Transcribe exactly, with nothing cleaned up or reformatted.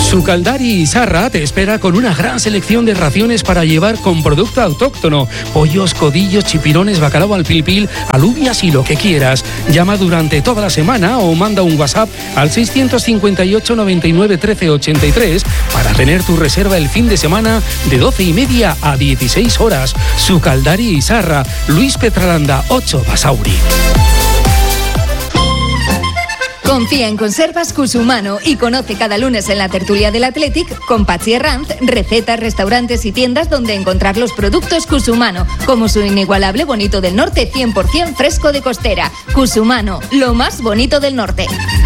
Sucaldari Isarra te espera con una gran selección de raciones para llevar con producto autóctono. Pollos, codillos, chipirones, bacalao al pil pil, alubias y lo que quieras. Llama durante toda la semana o manda un WhatsApp al seiscientos cincuenta y ocho, noventa y nueve, trece, ochenta y tres para tener tu reserva el fin de semana de doce y media a dieciséis horas. Sucaldari Isarra, Luis Petralanda, ocho Basauri. Confía en Conservas Cusumano y conoce cada lunes en la tertulia del Athletic con Patxi Herranz recetas, restaurantes y tiendas donde encontrar los productos Cusumano, como su inigualable bonito del norte cien por ciento fresco de costera. Cusumano, lo más bonito del norte.